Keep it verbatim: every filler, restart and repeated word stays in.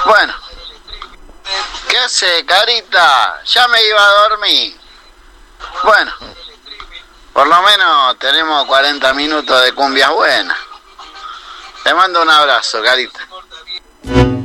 Bueno, ¿qué hace, Carita? Ya me iba a dormir. Bueno, por lo menos tenemos cuarenta minutos de cumbias buenas. Te mando un abrazo, Carita.